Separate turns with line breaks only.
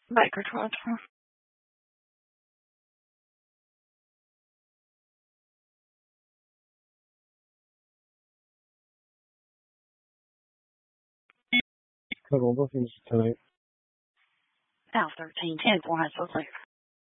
Baker transfer.
Total bookings tonight.
Now 1310 for high school clear.